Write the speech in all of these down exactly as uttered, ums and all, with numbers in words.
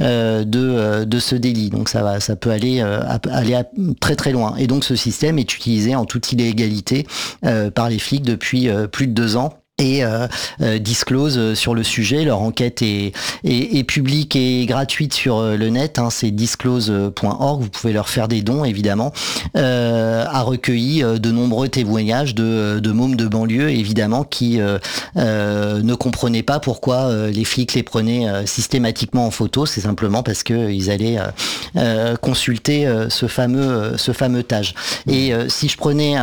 euh, de, euh, de ce délit. Donc ça va, ça peut aller, euh, aller à très très loin. Et donc ce système est utilisé en toute illégalité euh, par les flics depuis euh, plus de deux ans. Et euh, euh, disclose sur le sujet. Leur enquête est, est, est publique et gratuite sur le net, hein, c'est disclose point org, vous pouvez leur faire des dons évidemment, euh, a recueilli de nombreux témoignages de, de mômes de banlieue évidemment qui euh, euh, ne comprenaient pas pourquoi euh, les flics les prenaient euh, systématiquement en photo. C'est simplement parce que ils allaient euh, euh, consulter euh, ce fameux euh, ce fameux tag. Et euh, si je prenais un,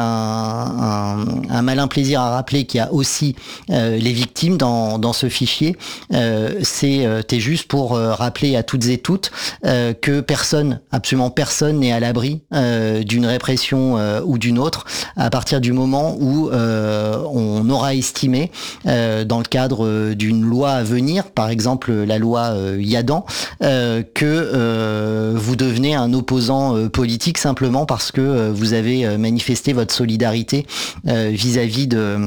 un, un malin plaisir à rappeler qu'il y a aussi Euh, les victimes dans, dans ce fichier, euh, c'est euh, t'es juste pour euh, rappeler à toutes et toutes euh, que personne, absolument personne n'est à l'abri euh, d'une répression euh, ou d'une autre à partir du moment où euh, on aura estimé euh, dans le cadre d'une loi à venir, par exemple la loi euh, Yadan, euh, que euh, vous devenez un opposant euh, politique simplement parce que euh, vous avez euh, manifesté votre solidarité euh, vis-à-vis de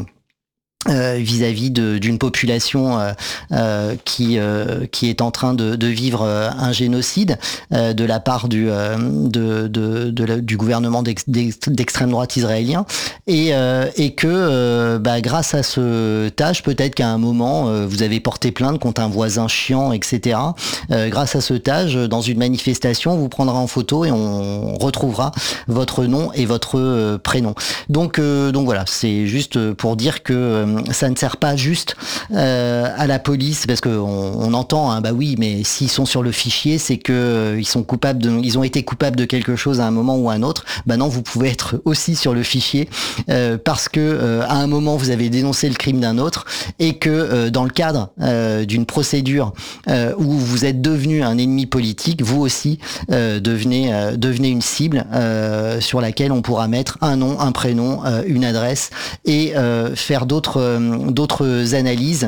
Euh, vis-à-vis de, d'une population euh, euh, qui euh, qui est en train de, de vivre euh, un génocide euh, de la part du euh, de, de, de la, du gouvernement d'ex, d'extrême droite israélien et euh, et que euh, bah, grâce à ce tâche, peut-être qu'à un moment euh, vous avez porté plainte contre un voisin chiant, et cetera. Euh, grâce à ce tâche, dans une manifestation, on vous prendra en photo et on retrouvera votre nom et votre euh, prénom. Donc euh, donc voilà, c'est juste pour dire que euh, ça ne sert pas juste euh, à la police, parce que on, on entend, hein, bah oui, mais s'ils sont sur le fichier, c'est que euh, ils sont coupables de, ils ont été coupables de quelque chose à un moment ou à un autre. Bah non, vous pouvez être aussi sur le fichier euh, parce que euh, à un moment vous avez dénoncé le crime d'un autre et que euh, dans le cadre euh, d'une procédure euh, où vous êtes devenu un ennemi politique, vous aussi euh, devenez euh, devenez une cible euh, sur laquelle on pourra mettre un nom, un prénom, euh, une adresse et euh, faire d'autres d'autres analyses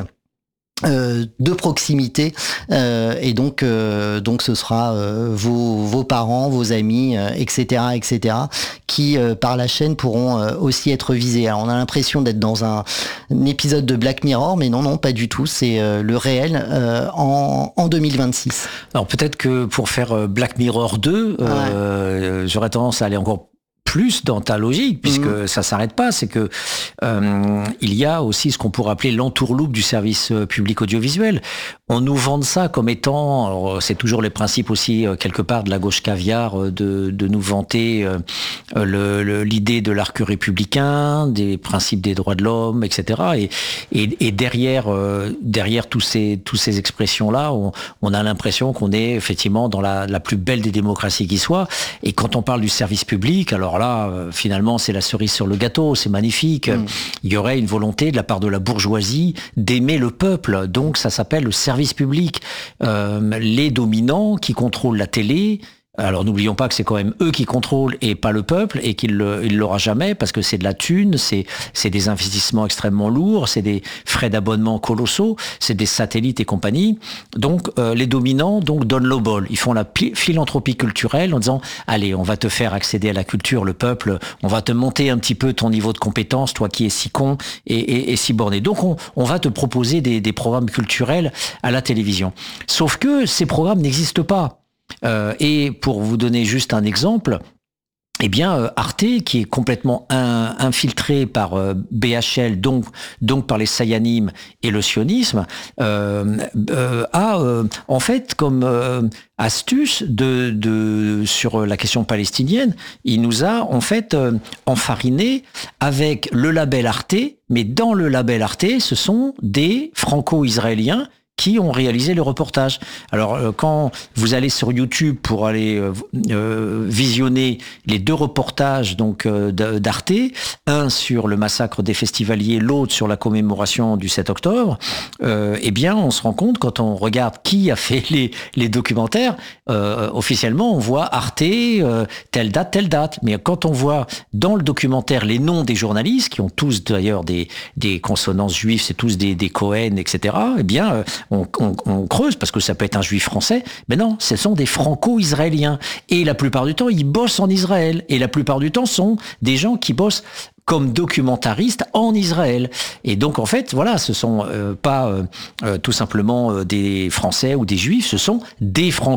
euh, de proximité euh, et donc euh, donc ce sera euh, vos vos parents, vos amis, euh, et cetera, et cetera, qui euh, par la chaîne pourront euh, aussi être visés. Alors on a l'impression d'être dans un, un épisode de Black Mirror, mais non non pas du tout. C'est euh, le réel euh, en en deux mille vingt-six. Alors peut-être que pour faire Black Mirror deux, euh, ouais. j'aurais tendance à aller encore plus dans ta logique, puisque mmh. ça s'arrête pas, c'est que euh, il y a aussi ce qu'on pourrait appeler l'entourloupe du service public audiovisuel. On nous vend ça comme étant, alors c'est toujours les principes aussi quelque part de la gauche caviar, de, de nous vanter euh, le, le, l'idée de l'arc républicain, des principes des droits de l'homme, et cetera. Et, et, et derrière, euh, derrière tous ces, tous ces expressions-là, on, on a l'impression qu'on est effectivement dans la, la plus belle des démocraties qui soit. Et quand on parle du service public, alors là, euh, finalement, c'est la cerise sur le gâteau, c'est magnifique. Mmh. Il y aurait une volonté de la part de la bourgeoisie d'aimer le peuple. Donc, ça s'appelle le service public. Euh, les dominants qui contrôlent la télé, alors n'oublions pas que c'est quand même eux qui contrôlent et pas le peuple, et qu'il ne l'aura jamais, parce que c'est de la thune, c'est, c'est des investissements extrêmement lourds, c'est des frais d'abonnement colossaux, c'est des satellites et compagnie. Donc euh, les dominants donc donnent le bol. Ils font la pi- philanthropie culturelle en disant « Allez, on va te faire accéder à la culture, le peuple, on va te monter un petit peu ton niveau de compétence, toi qui es si con et, et, et si borné. Donc on, on va te proposer des, des programmes culturels à la télévision. » Sauf que ces programmes n'existent pas. Euh, et pour vous donner juste un exemple, eh bien, euh, Arte, qui est complètement in, infiltré par euh, B H L, donc, donc par les Sayanim et le sionisme, euh, euh, a euh, en fait comme euh, astuce de, de, sur la question palestinienne, il nous a en fait euh, enfariné avec le label Arte, mais dans le label Arte, ce sont des franco-israéliens qui ont réalisé le reportage. Alors, euh, quand vous allez sur YouTube pour aller euh, euh, visionner les deux reportages donc euh, d'Arte, un sur le massacre des festivaliers, l'autre sur la commémoration du sept octobre, euh, eh bien, on se rend compte, quand on regarde qui a fait les, les documentaires, euh, officiellement, on voit Arte, euh, telle date, telle date. Mais quand on voit dans le documentaire les noms des journalistes, qui ont tous d'ailleurs des, des consonances juives, c'est tous des, des Cohen, et cetera, eh bien, euh, On, on, on creuse, parce que ça peut être un juif français, mais non, ce sont des franco-israéliens. Et la plupart du temps, ils bossent en Israël. Et la plupart du temps, sont des gens qui bossent comme documentaristes en Israël. Et donc, en fait, voilà, ce sont euh, pas euh, euh, tout simplement euh, des Français ou des Juifs, ce sont des Franco